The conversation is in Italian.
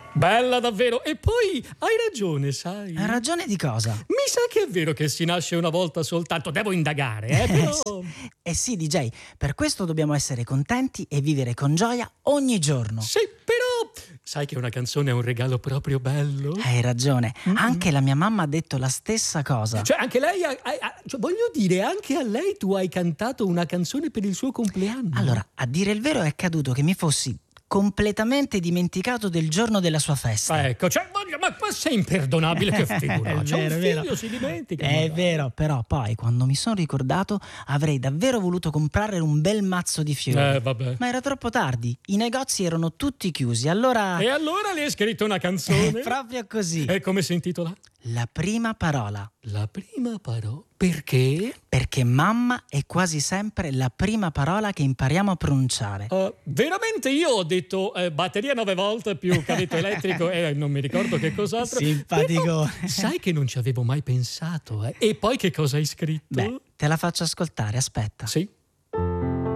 Bella davvero. E poi hai ragione, sai. Ha ragione di cosa? Mi sa che è vero che si nasce una volta soltanto. Devo indagare, però... Sì, DJ, per questo dobbiamo essere contenti e vivere con gioia ogni giorno. Sì, però sai che una canzone è un regalo proprio bello? Hai ragione, anche la mia mamma ha detto la stessa cosa. Cioè, anche lei cioè, voglio dire, anche a lei tu hai cantato una canzone per il suo compleanno. Allora, a dire il vero è accaduto che mi fossi completamente dimenticato del giorno della sua festa. Ecco, cioè, ma sei imperdonabile, che figura. C'è un figlio, si dimentica. È vero, però poi quando mi sono ricordato avrei davvero voluto comprare un bel mazzo di fiori. Vabbè. Ma era troppo tardi, i negozi erano tutti chiusi, allora... E allora le hai scritto una canzone? Proprio così. E come si intitola? La prima parola. La prima parola? Perché? Perché mamma è quasi sempre la prima parola che impariamo a pronunciare. Veramente io ho detto batteria 9 volte più cavetto elettrico e non mi ricordo che cos'altro. Simpatico. Però, sai che non ci avevo mai pensato. E poi che cosa hai scritto? Beh, te la faccio ascoltare, aspetta. Sì.